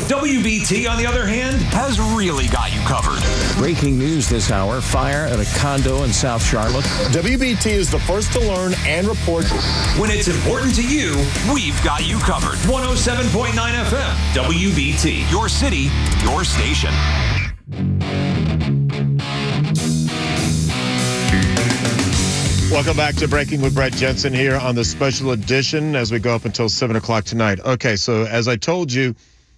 WBT, on the other hand, has really got you covered. Breaking news this hour, fire at a condo in South Charlotte. WBT is the first to learn and report. When it's important to you, we've got you covered. 107.9 FM, WBT, your city, your station. Welcome back to Breaking with Brett Jensen here on the special edition as we go up until 7 o'clock tonight. Okay, so as I told you,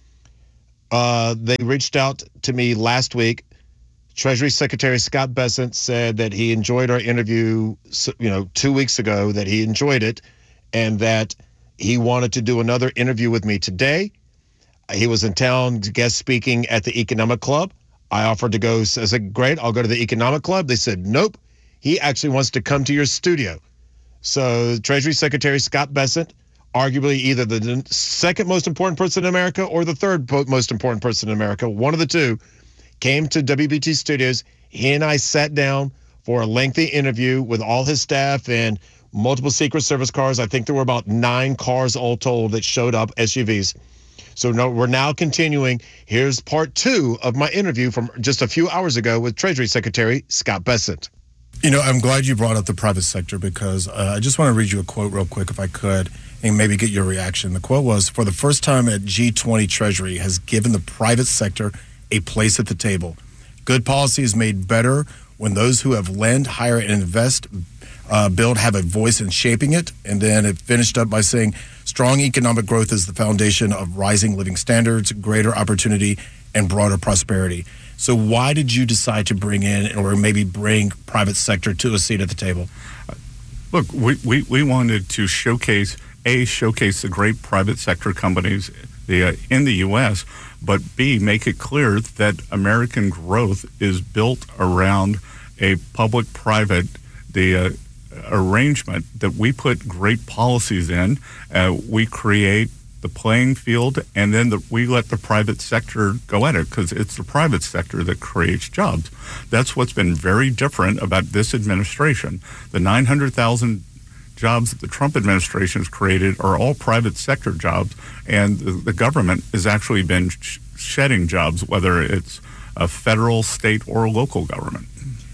they reached out to me last week. Treasury Secretary Scott Bessent said that he enjoyed our interview, 2 weeks ago, that he enjoyed it, and that he wanted to do another interview with me today. He was in town guest speaking at the Economic Club. I offered to go. I said, great, I'll go to the Economic Club. They said, nope. He actually wants to come to your studio. So Treasury Secretary Scott Bessent, arguably either the second most important person in America or the third most important person in America, one of the two, came to WBT Studios. He and I sat down for a lengthy interview with all his staff and multiple Secret Service cars. I think there were about 9 cars all told that showed up, SUVs. So no, we're now continuing. Here's part 2 of my interview from just a few hours ago with Treasury Secretary Scott Bessent. I'm glad you brought up the private sector because I just want to read you a quote real quick if I could and maybe get your reaction. The quote was, for the first time at G20, Treasury has given the private sector a place at the table. Good policy is made better when those who have lend, hire, and invest, build have a voice in shaping it. And then it finished up by saying, strong economic growth is the foundation of rising living standards, greater opportunity, and broader prosperity. So why did you decide to bring in or maybe bring private sector to a seat at the table? Look, we wanted to showcase the great private sector companies in the U.S., but B, make it clear that American growth is built around a public-private arrangement, that we put great policies in. We create the playing field, and then we let the private sector go at it because it's the private sector that creates jobs. That's what's been very different about this administration. The 900,000 jobs that the Trump administration has created are all private sector jobs, and the government has actually been shedding jobs, whether it's a federal, state, or local government.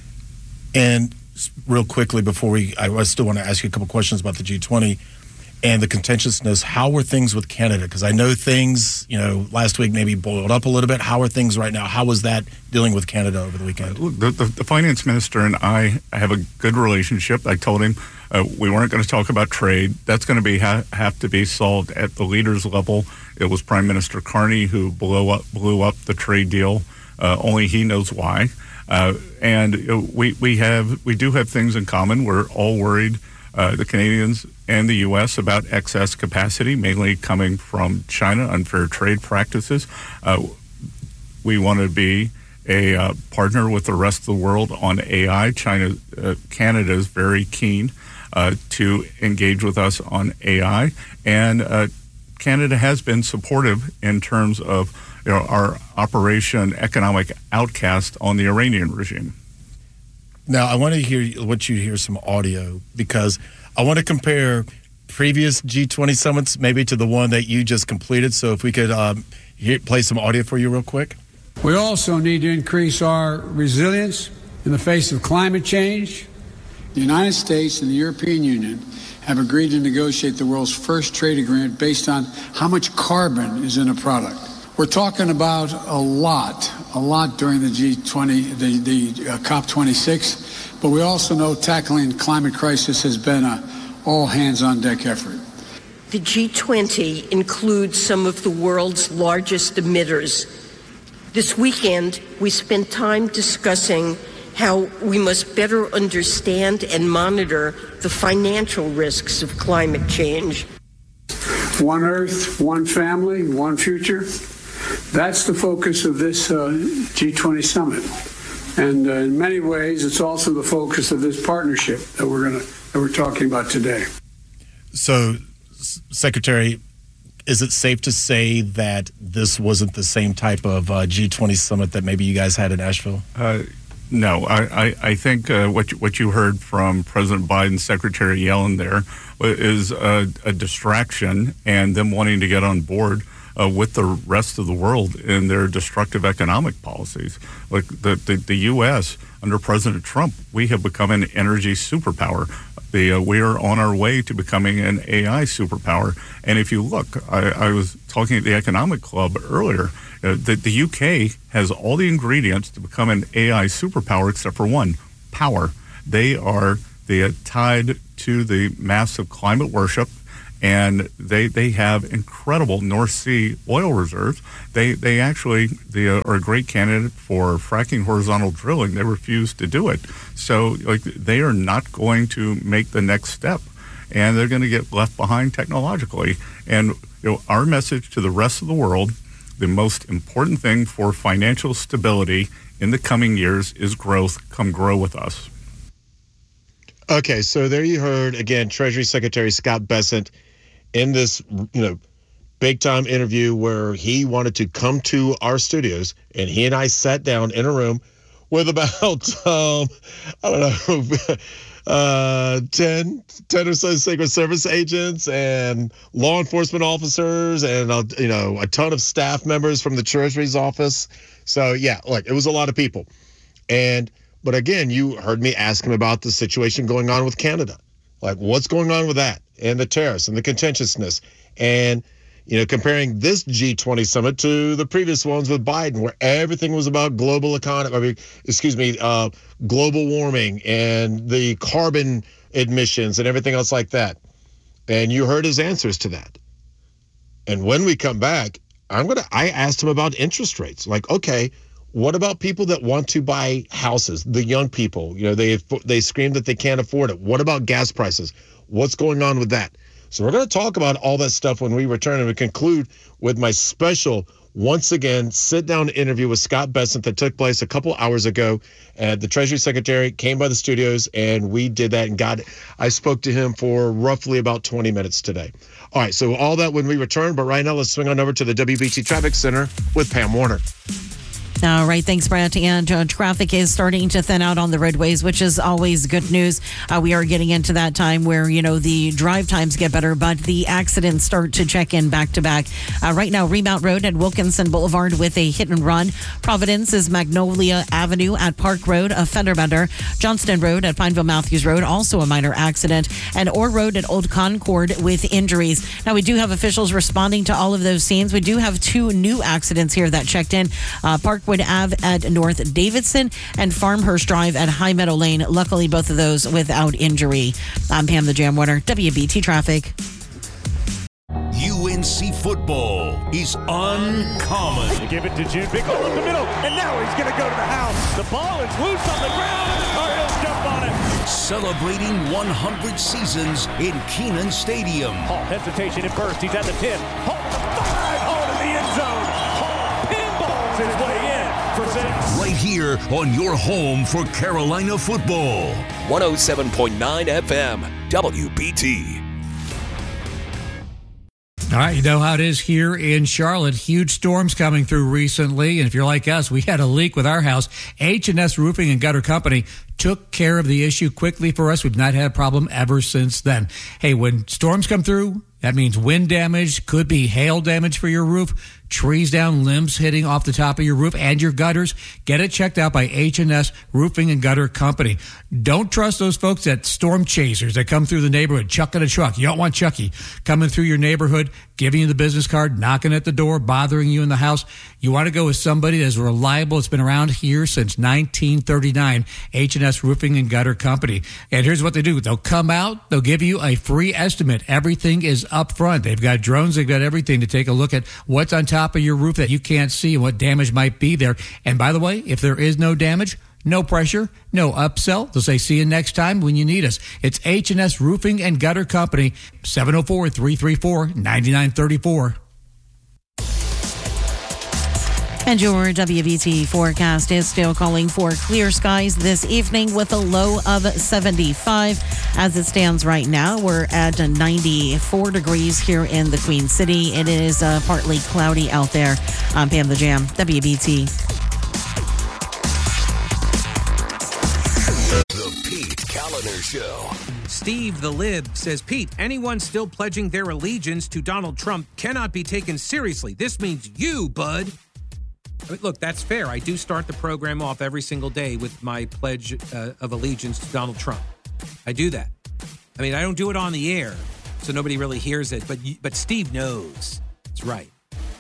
And real quickly before I still want to ask you a couple questions about the G20 and the contentiousness. How were things with Canada? Because I know things, last week maybe boiled up a little bit. How are things right now? How was that dealing with Canada over the weekend? The finance minister and I have a good relationship. I told him we weren't going to talk about trade. That's going to have to be solved at the leaders level. It was Prime Minister Carney who blew up the trade deal. Only he knows why. And we do have things in common. We're all worried, the Canadians and the U.S., about excess capacity, mainly coming from China, unfair trade practices. We want to be a partner with the rest of the world on AI. Canada is very keen to engage with us on AI, and Canada has been supportive in terms of our Operation Economic Outcast on the Iranian regime. Now, I want to hear some audio because I want to compare previous G20 summits maybe to the one that you just completed. So if we could play some audio for you real quick. We also need to increase our resilience in the face of climate change. The United States and the European Union have agreed to negotiate the world's first trade agreement based on how much carbon is in a product. We're talking about a lot during the G20, the COP26, but we also know tackling climate crisis has been a all-hands-on-deck effort. The G20 includes some of the world's largest emitters. This weekend, we spent time discussing how we must better understand and monitor the financial risks of climate change. One Earth, one family, one future. That's the focus of this G20 summit. And in many ways, it's also the focus of this partnership that we're talking about today. So, Secretary, is it safe to say that this wasn't the same type of G20 summit that maybe you guys had in Asheville? No, I think what you heard from President Biden, Secretary Yellen there, is a distraction and them wanting to get on board with the rest of the world in their destructive economic policies. Like the U.S. under President Trump, we have become an energy superpower. We are on our way to becoming an AI superpower. And if you look, I was talking at the Economic Club earlier, the UK has all the ingredients to become an AI superpower except for one, power. They are tied to the massive climate worship, and they have incredible North Sea oil reserves. They actually are a great candidate for fracking horizontal drilling. They refuse to do it. So they are not going to make the next step, and they're going to get left behind technologically. And our message to the rest of the world, the most important thing for financial stability in the coming years is growth. Come grow with us. Okay, so there you heard, again, Treasury Secretary Scott Bessent in this, big time interview where he wanted to come to our studios, and he and I sat down in a room with about, 10 or so Secret Service agents and law enforcement officers and, a ton of staff members from the Treasury's office. So, yeah, look, it was a lot of people. But again, you heard me ask him about the situation going on with Canada. Like, what's going on with that and the tariffs and the contentiousness and, comparing this G20 summit to the previous ones with Biden, where everything was about global economy, global warming and the carbon emissions and everything else like that. And you heard his answers to that. And when we come back, I asked him about interest rates. Like, okay, what about people that want to buy houses, the young people? They scream that they can't afford it. What about gas prices? What's going on with that? So we're going to talk about all that stuff when we return, and we conclude with my special, once again, sit-down interview with Scott Bessent that took place a couple hours ago. The Treasury Secretary came by the studios, and we did that, and I spoke to him for roughly about 20 minutes today. All right, so all that when we return, but right now let's swing on over to the WBT Traffic Center with Pam Warner. All right, thanks, Brent. And traffic is starting to thin out on the roadways, which is always good news. We are getting into that time where, the drive times get better, but the accidents start to check in back to back. Right now, Remount Road at Wilkinson Boulevard with a hit and run. Providence is Magnolia Avenue at Park Road, a fender bender. Johnston Road at Pineville Matthews Road, also a minor accident. And Orr Road at Old Concord with injuries. Now, we do have officials responding to all of those scenes. We do have 2 new accidents here that checked in. Parkwood Ave at North Davidson and Farmhurst Drive at High Meadow Lane. Luckily, both of those without injury. I'm Pam the Jam Warner, WBT Traffic. UNC football is uncommon. They give it to June. Big hole up the middle, and now he's going to go to the house. The ball is loose on the ground, and the Cardinals jump on it. Celebrating 100 seasons in Kenan Stadium. Hall, hesitation at first. He's at the 10. Hall to the 5. Hall to the end zone. Hall pinballs his way in for 6. Right here on your home for Carolina football. 107.9 FM, WBT. All right, you know how it is here in Charlotte. Huge storms coming through recently. And if you're like us, we had a leak with our house. H&S Roofing and Gutter Company took care of the issue quickly for us. We've not had a problem ever since then. Hey, when storms come through, that means wind damage, could be hail damage for your roof, trees down, limbs hitting off the top of your roof and your gutters. Get it checked out by H&S Roofing and Gutter Company. Don't trust those folks at storm chasers that come through the neighborhood, chucking a truck. You don't want Chucky coming through your neighborhood, giving you the business card, knocking at the door, bothering you in the house. You want to go with somebody that's reliable. It's been around here since 1939, H&S Roofing and Gutter Company. And here's what they do. They'll come out. They'll give you a free estimate. Everything is up front. They've got drones. They've got everything to take a look at what's on top of your roof that you can't see and what damage might be there. And by the way, if there is no damage, no pressure, no upsell. They'll say, see you next time when you need us. It's H&S Roofing and Gutter Company, 704-334-9934. And your WBT forecast is still calling for clear skies this evening with a low of 75. As it stands right now, we're at 94 degrees here in the Queen City. It is partly cloudy out there. I'm Pam the Jam, WBT. The Pete Kaliner Callender Show. Steve the Lib says, Pete, anyone still pledging their allegiance to Donald Trump cannot be taken seriously. This means you, bud. I mean, look, that's fair. I do start the program off every single day with my pledge of allegiance to Donald Trump. I do that. I mean, I don't do it on the air, so nobody really hears it, but Steve knows. That's right.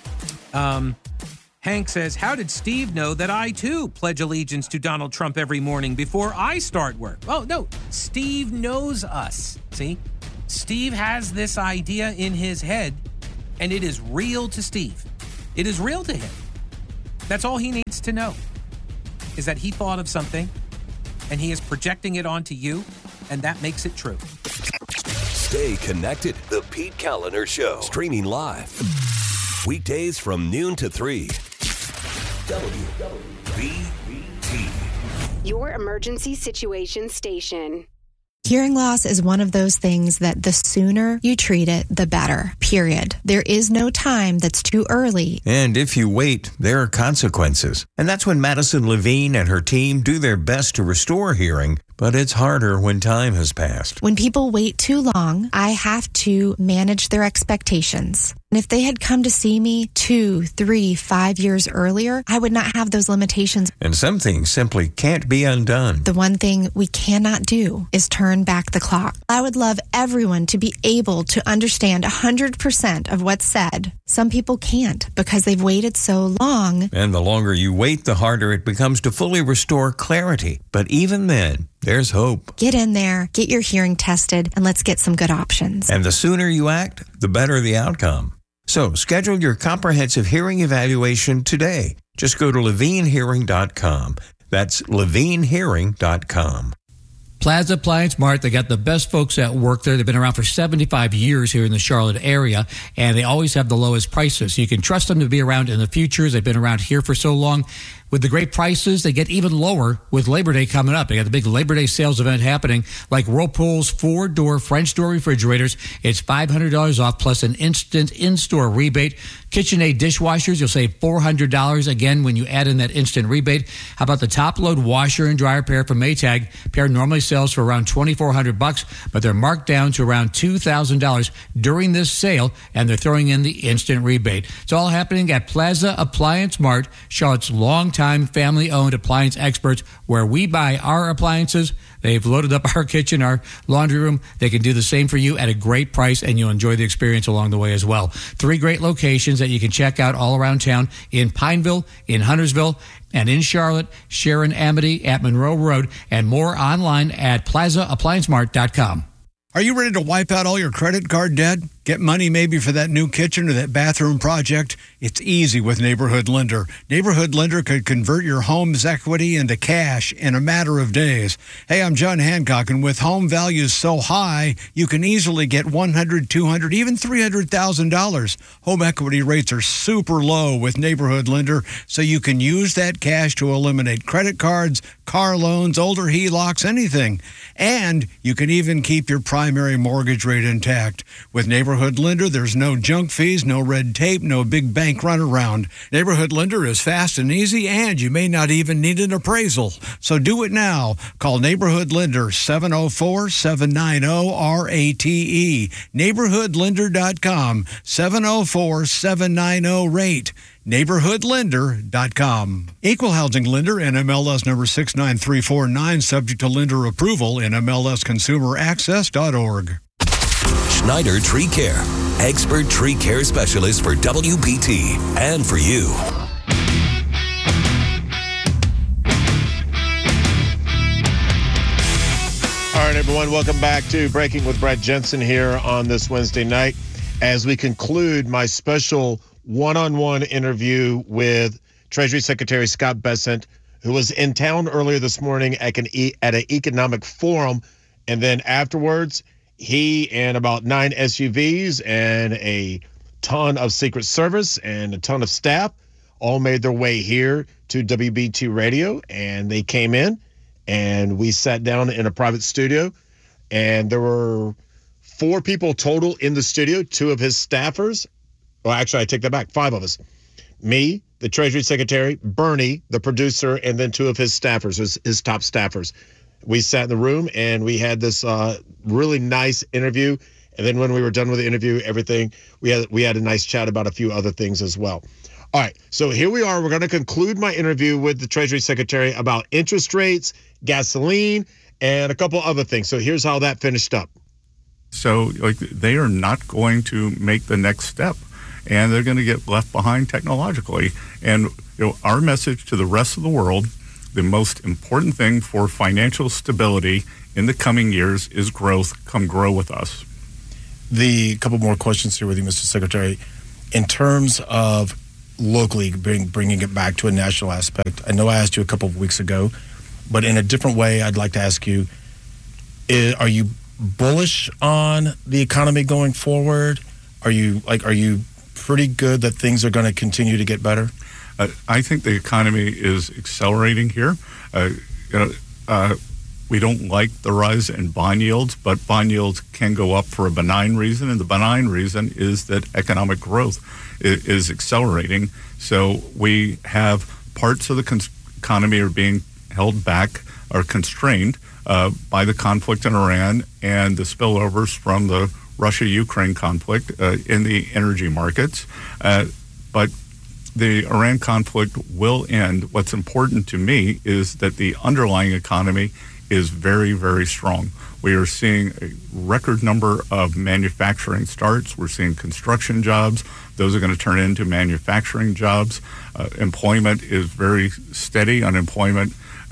Hank says, how did Steve know that I, too, pledge allegiance to Donald Trump every morning before I start work? Oh, no, Steve knows us. See? Steve has this idea in his head, and it is real to Steve. It is real to him. That's all he needs to know, is that he thought of something, and he is projecting it onto you, and that makes it true. Stay connected. The Pete Callender Show. Streaming live. Weekdays from noon to 3. WBT. Your emergency situation station. Hearing loss is one of those things that the sooner you treat it, the better, period. There is no time that's too early. And if you wait, there are consequences. And that's when Madison Levine and her team do their best to restore hearing, but it's harder when time has passed. When people wait too long, I have to manage their expectations. And if they had come to see me 2, 3, 5 years earlier, I would not have those limitations. And some things simply can't be undone. The one thing we cannot do is turn back the clock. I would love everyone to be able to understand 100% of what's said. Some people can't because they've waited so long. And the longer you wait, the harder it becomes to fully restore clarity. But even then, there's hope. Get in there, get your hearing tested, and let's get some good options. And the sooner you act, the better the outcome. So schedule your comprehensive hearing evaluation today. Just go to levinehearing.com. That's levinehearing.com. Plaza Appliance Mart, they got the best folks at work there. They've been around for 75 years here in the Charlotte area, and they always have the lowest prices. So you can trust them to be around in the future. They've been around here for so long. With the great prices, they get even lower with Labor Day coming up. They got the big Labor Day sales event happening, like Whirlpool's 4-door French door refrigerators. It's $500 off plus an instant in-store rebate. KitchenAid dishwashers, you'll save $400 again when you add in that instant rebate. How about the top-load washer and dryer pair from Maytag? Pair normally sells for around $2,400, but they're marked down to around $2,000 during this sale, and they're throwing in the instant rebate. It's all happening at Plaza Appliance Mart, Charlotte's long-time family-owned appliance experts, where we buy our appliances. They've loaded up our kitchen, our laundry room. They can do the same for you at a great price, and you'll enjoy the experience along the way as well. 3 great locations that you can check out all around town: in Pineville, in Huntersville, and in Charlotte, Sharon Amity at Monroe Road, and more online at plazaappliancemart.com. Are you ready to wipe out all your credit card debt? Get money maybe for that new kitchen or that bathroom project? It's easy with Neighborhood Lender. Neighborhood Lender could convert your home's equity into cash in a matter of days. Hey, I'm John Hancock, and with home values so high, you can easily get $100,000, $200,000, even $300,000. Home equity rates are super low with Neighborhood Lender, so you can use that cash to eliminate credit cards, car loans, older HELOCs, anything. And you can even keep your primary mortgage rate intact. With Neighborhood Lender, there's no junk fees, no red tape, no big bank runaround. Neighborhood Lender is fast and easy, and you may not even need an appraisal. So do it now. Call Neighborhood Lender 704-790-RATE. NeighborhoodLender.com 704-790-RATE. NeighborhoodLender.com. Equal housing lender, NMLS number 69349, subject to lender approval, NMLSconsumeraccess.org. Schneider Tree Care, expert tree care specialist for WBT and for you. All right, everyone, welcome back to Breaking with Brett Jensen here on this Wednesday night as we conclude my special one-on-one interview with Treasury Secretary Scott Bessent, who was in town earlier this morning at an economic forum, and then afterwards, he and about 9 SUVs and a ton of Secret Service and a ton of staff all made their way here to WBT Radio, and they came in, and we sat down in a private studio, and there were 4 people total in the studio, 2 of his staffers. Well, actually, I take that back, 5 of us. Me, the Treasury Secretary, Bernie, the producer, and then 2 of his staffers, his top staffers. We sat in the room and we had this really nice interview. And then when we were done with the interview, everything, we had a nice chat about a few other things as well. All right, so here we are. We're going to conclude my interview with the Treasury Secretary about interest rates, gasoline, and a couple other things. So here's how that finished up. So they are not going to make the next step, and they're going to get left behind technologically. And our message to the rest of the world, the most important thing for financial stability in the coming years is growth. Come grow with us. The couple more questions here with you, Mr. Secretary. In terms of locally bringing it back to a national aspect, I know I asked you a couple of weeks ago, but in a different way, I'd like to ask you, are you bullish on the economy going forward? Are you pretty good that things are going to continue to get better? I think the economy is accelerating here. We don't like the rise in bond yields, but bond yields can go up for a benign reason, and the benign reason is that economic growth is accelerating. So we have parts of the economy are being held back or constrained by the conflict in Iran and the spillovers from the Russia-Ukraine conflict in the energy markets. But the Iran conflict will end. What's important to me is that the underlying economy is very, very strong. We are seeing a record number of manufacturing starts. We're seeing construction jobs. Those are going to turn into manufacturing jobs. Employment is very steady. Unemployment,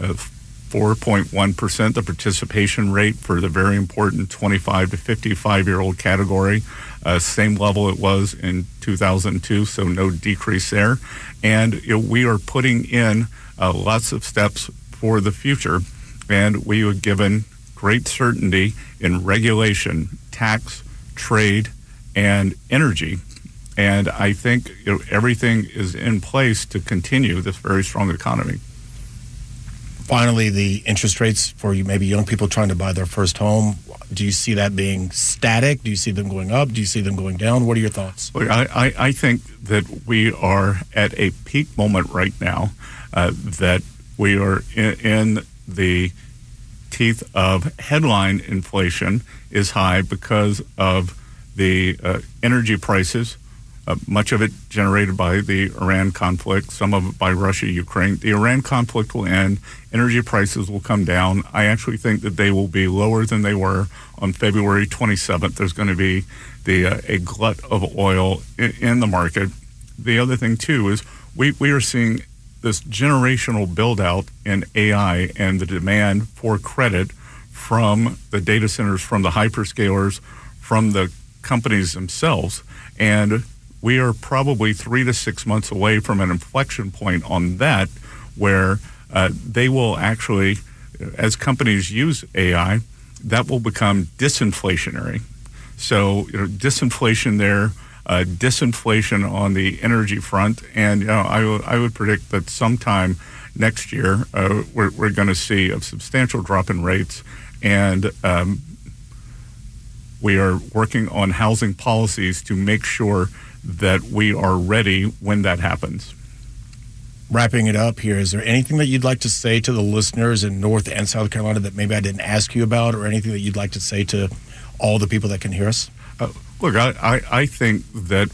4.1%. The participation rate for the very important 25 to 55-year-old category, same level it was in 2002, so no decrease there. And we are putting in lots of steps for the future. And we have given great certainty in regulation, tax, trade, and energy. And I think everything is in place to continue this very strong economy. Finally, the interest rates for maybe young people trying to buy their first home, do you see that being static? Do you see them going up? Do you see them going down? What are your thoughts? I think that we are at a peak moment right now, that we are in the teeth of headline inflation is high because of the energy prices, much of it generated by the Iran conflict, some of it by Russia, Ukraine. The Iran conflict will end. Energy prices will come down. I actually think that they will be lower than they were on February 27th. There's going to be a glut of oil in the market. The other thing, too, is we are seeing this generational build out in AI and the demand for credit from the data centers, from the hyperscalers, from the companies themselves. And we are probably 3 to 6 months away from an inflection point on that, where they will actually, as companies use AI, that will become disinflationary. So, disinflation there, disinflation on the energy front, and I would predict that sometime next year we're going to see a substantial drop in rates, and we are working on housing policies to make sure that we are ready when that happens. Wrapping it up here, is there anything that you'd like to say to the listeners in North and South Carolina that maybe I didn't ask you about, or anything that you'd like to say to all the people that can hear us? Look, I think that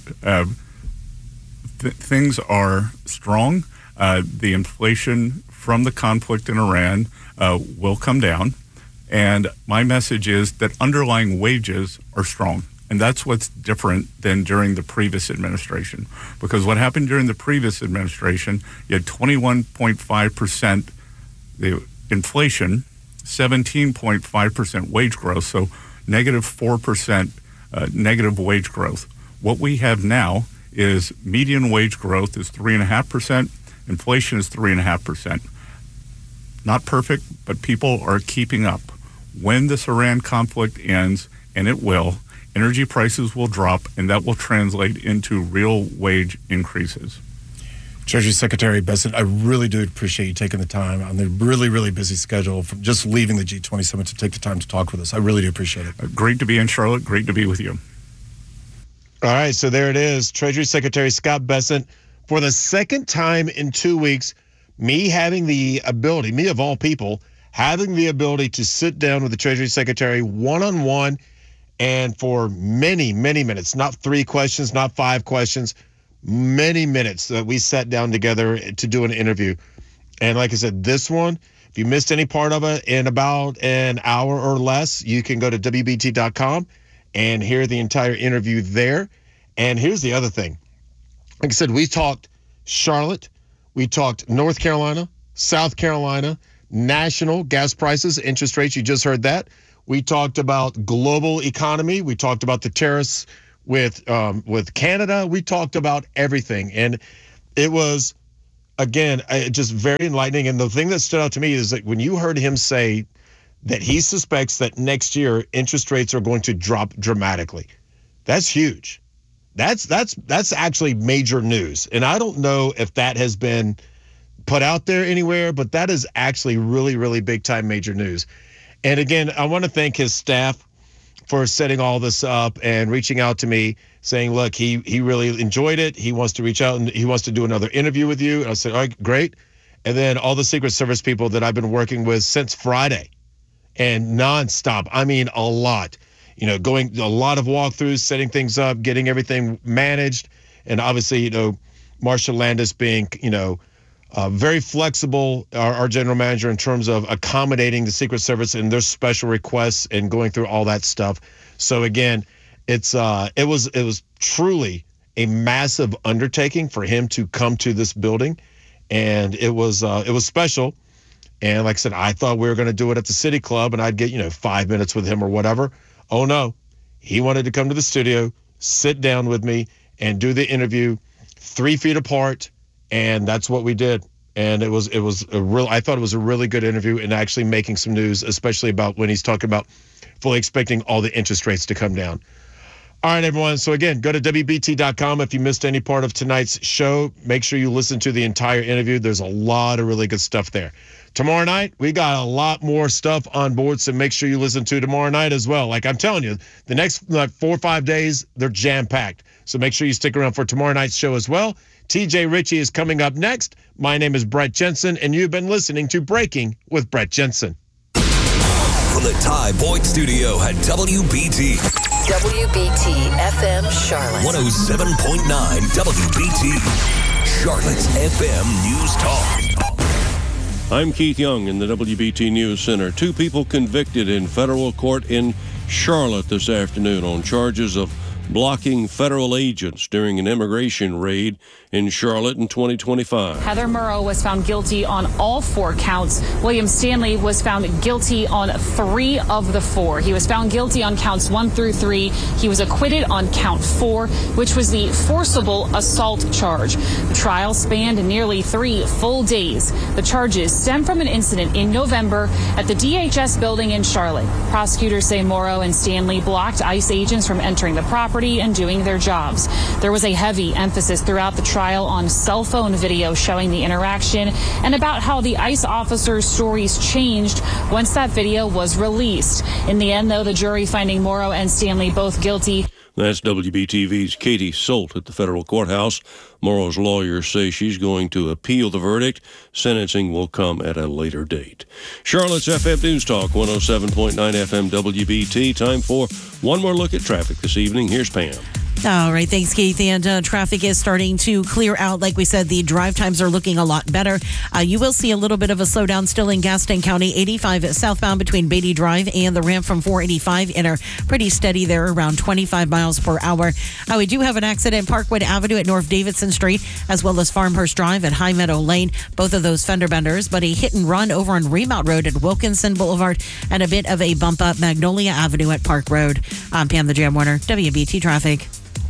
things are strong. The inflation from the conflict in Iran will come down. And my message is that underlying wages are strong. And that's what's different than during the previous administration. Because what happened during the previous administration, you had 21.5% the inflation, 17.5% wage growth, so negative 4% negative wage growth. What we have now is median wage growth is 3.5%, inflation is 3.5%. Not perfect, but people are keeping up. When this Iran conflict ends, and it will, energy prices will drop, and that will translate into real wage increases. Treasury Secretary Bessent, I really do appreciate you taking the time on the really, really busy schedule from just leaving the G20 summit to take the time to talk with us. I really do appreciate it. Great to be in Charlotte. Great to be with you. All right, so there it is. Treasury Secretary Scott Bessent, for the second time in 2 weeks, me having the ability, me of all people, having the ability to sit down with the Treasury Secretary one-on-one and for many, many minutes, not 3 questions, not 5 questions, many minutes that we sat down together to do an interview. And like I said, this one, if you missed any part of it in about an hour or less, you can go to WBT.com and hear the entire interview there. And here's the other thing. Like I said, we talked Charlotte, we talked North Carolina, South Carolina, national gas prices, interest rates, you just heard that. We talked about global economy. We talked about the tariffs with Canada. We talked about everything. And it was, again, just very enlightening. And the thing that stood out to me is that when you heard him say that he suspects that next year interest rates are going to drop dramatically, that's huge. That's actually major news. And I don't know if that has been put out there anywhere, but that is actually really, really big time major news. And again, I want to thank his staff for setting all this up and reaching out to me saying, look, he really enjoyed it. He wants to reach out and he wants to do another interview with you. And I said, all right, great. And then all the Secret Service people that I've been working with since Friday and nonstop, I mean, a lot, going a lot of walkthroughs, setting things up, getting everything managed. And obviously, Marsha Landis being, very flexible, our general manager, in terms of accommodating the Secret Service and their special requests and going through all that stuff. So again, it was truly a massive undertaking for him to come to this building, and it was special. And like I said, I thought we were going to do it at the City Club, and I'd get 5 minutes with him or whatever. Oh no, he wanted to come to the studio, sit down with me, and do the interview 3 feet apart. And that's what we did. And I thought it was a really good interview and actually making some news, especially about when he's talking about fully expecting all the interest rates to come down. All right, everyone. So again, go to WBT.com. If you missed any part of tonight's show, make sure you listen to the entire interview. There's a lot of really good stuff there. Tomorrow night, we got a lot more stuff on board, so make sure you listen to tomorrow night as well. Like I'm telling you, the next 4 or 5 days, they're jam-packed. So make sure you stick around for tomorrow night's show as well. TJ Ritchie is coming up next. My name is Brett Jensen, and you've been listening to Breaking with Brett Jensen. From the Ty Boyd Studio at WBT. WBT FM Charlotte. 107.9 WBT. Charlotte's FM News Talk. I'm Keith Young in the WBT News Center. 2 people convicted in federal court in Charlotte this afternoon on charges of blocking federal agents during an immigration raid in Charlotte in 2025. Heather Murrow was found guilty on all 4 counts. William Stanley was found guilty on 3 of the 4. He was found guilty on counts 1 through 3. He was acquitted on count 4, which was the forcible assault charge. The trial spanned nearly 3 full days. The charges stem from an incident in November at the DHS building in Charlotte. Prosecutors say Murrow and Stanley blocked ICE agents from entering the property and doing their jobs. There was a heavy emphasis throughout the trial on cell phone video showing the interaction and about how the ICE officers' stories changed once that video was released. In the end, though, the jury finding Murrow and Stanley both guilty. That's WBTV's Katie Solt at the federal courthouse. Murrow's lawyers say she's going to appeal the verdict. Sentencing will come at a later date. Charlotte's FM News Talk, 107.9 FM WBT. Time for one more look at traffic this evening. Here's Pam. All right, thanks, Keith. And traffic is starting to clear out. Like we said, the drive times are looking a lot better. You will see a little bit of a slowdown still in Gaston County. 85 southbound between Beatty Drive and the ramp from 485 and are pretty steady there, around 25 miles per hour. We do have an accident Parkwood Avenue at North Davidson Street, as well as Farmhurst Drive at High Meadow Lane. Both of those fender benders, but a hit and run over on Remount Road at Wilkinson Boulevard and a bit of a bump up Magnolia Avenue at Park Road. I'm Pam the Jam Warner, WBT Traffic.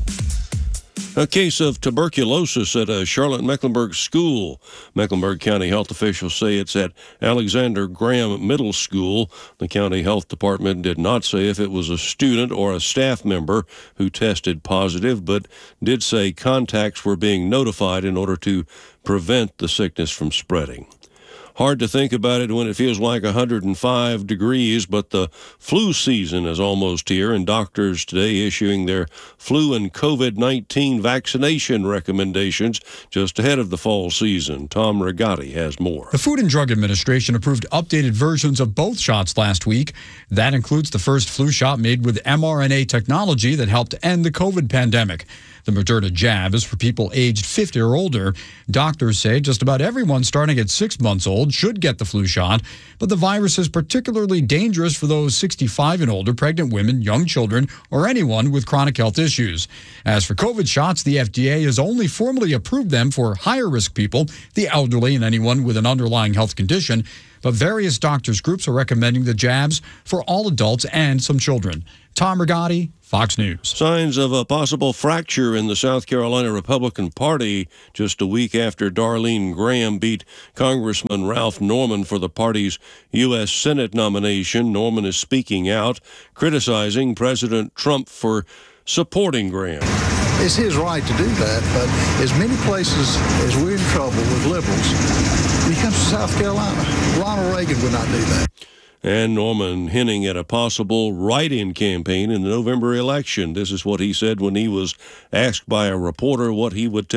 A case of tuberculosis at a Charlotte-Mecklenburg school. Mecklenburg County health officials say it's at Alexander Graham Middle School. The county health department did not say if it was a student or a staff member who tested positive, but did say contacts were being notified in order to prevent the sickness from spreading. Hard to think about it when it feels like 105 degrees, but the flu season is almost here, and doctors today issuing their flu and COVID-19 vaccination recommendations just ahead of the fall season. Tom Rigotti has more. The Food and Drug Administration approved updated versions of both shots last week. That includes the first flu shot made with mRNA technology that helped end the COVID pandemic. The Moderna jab is for people aged 50 or older. Doctors say just about everyone starting at 6 months old should get the flu shot, but the virus is particularly dangerous for those 65 and older, pregnant women, young children, or anyone with chronic health issues. As for COVID shots, the FDA has only formally approved them for higher-risk people, the elderly, and anyone with an underlying health condition, but various doctors' groups are recommending the jabs for all adults and some children. Tom Rigotti, Fox News. Signs of a possible fracture in the South Carolina Republican Party just a week after Darlene Graham beat Congressman Ralph Norman for the party's U.S. Senate nomination. Norman is speaking out, criticizing President Trump for supporting Graham. It's his right to do that, but as many places as we're in trouble with liberals, when it comes to South Carolina, Ronald Reagan would not do that. And Norman hinting at a possible write-in campaign in the November election. This is what he said when he was asked by a reporter what he would tell